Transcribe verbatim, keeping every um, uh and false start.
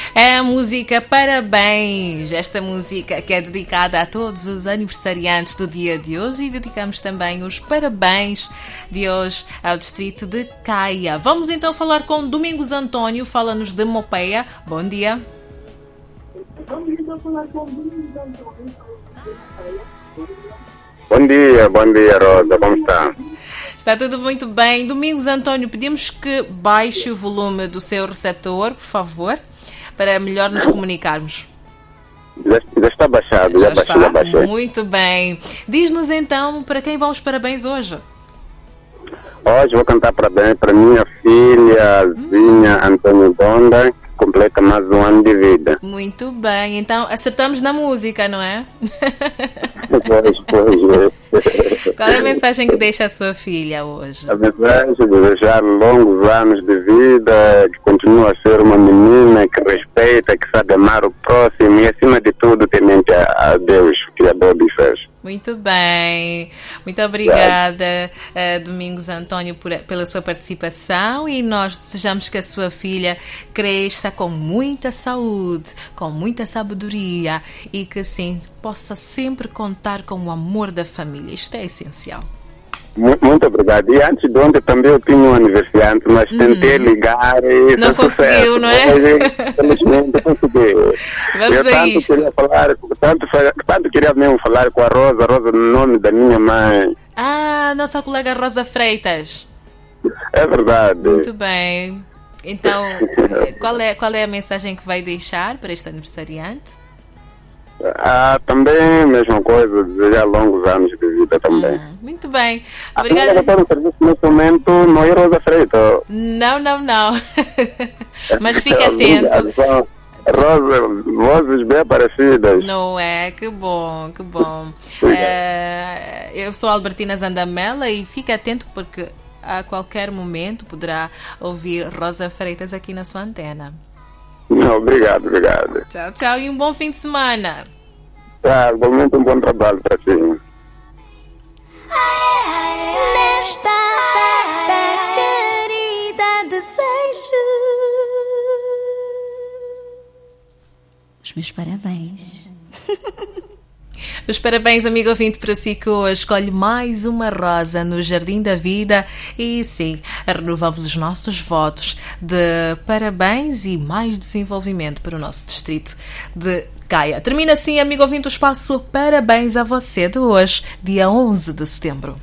É a música Parabéns, esta música que é dedicada a todos os aniversariantes do dia de hoje e dedicamos também os parabéns de hoje ao distrito de Caia. Vamos então falar com Domingos António, fala-nos de Mopeia. Bom dia. Vamos então falar com Domingos António. Bom dia, bom dia Rosa, como está? Está tudo muito bem. Domingos António, pedimos que baixe o volume do seu receptor, por favor, para melhor nos comunicarmos. Já, já está baixado, já, já baixei, está? já baixei. Muito bem. Diz-nos então para quem vão os parabéns hoje. Hoje vou cantar parabéns para minha filha, Zinha hum. Antônio Bonda, que completa mais um ano de vida. Muito bem, então acertamos na música, não é? Pois, pois. Qual é a mensagem que deixa a sua filha hoje? A mensagem de desejar longos anos de vida, que continua a ser uma menina que respeita, que sabe amar o próximo e, acima de tudo, temente a, a Deus, o Criador dos céus. Muito bem, muito obrigada, uh, Domingos António, por, pela sua participação, e nós desejamos que a sua filha cresça com muita saúde, com muita sabedoria e que assim possa sempre contar com o amor da família. Isto é essencial. Muito obrigado. E antes de ontem também eu tinha um aniversariante, mas tentei hum. ligar e não conseguiu, não é? Infelizmente consegui. Vamos eu a tanto isto. queria falar, tanto, tanto queria mesmo falar com a Rosa, Rosa no nome da minha mãe. Ah, nossa colega Rosa Freitas. É verdade. Muito bem. Então, qual é, qual é a mensagem que vai deixar para este aniversariante? Ah, também, mesma coisa, desejar longos anos de vida também. Hum, muito bem. Obrigada. Obrigada. A no serviço neste momento não é Rosa Freitas. Não, não, não. Mas fique atento. Rosa, vozes bem parecidas. Não é? Que bom, que bom. É, eu sou Albertina Zandamela e fique atento porque a qualquer momento poderá ouvir Rosa Freitas aqui na sua antena. Não, obrigado, obrigado. Tchau, tchau e um bom fim de semana. Tá, igualmente um bom trabalho para si. Nesta data querida desejo os meus parabéns. Os parabéns, amigo ouvinte, para si que hoje escolhe mais uma rosa no Jardim da Vida e sim, renovamos os nossos votos de parabéns e mais desenvolvimento para o nosso distrito de Caia. Termina assim, amigo ouvinte, o espaço Parabéns a você de hoje, dia onze de setembro.